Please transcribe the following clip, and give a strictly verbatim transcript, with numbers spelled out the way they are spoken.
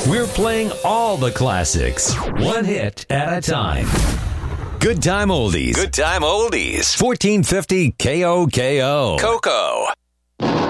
We're playing all the classics, one hit at a time. Good Time Oldies. Good Time Oldies. fourteen fifty K O K O. Coco.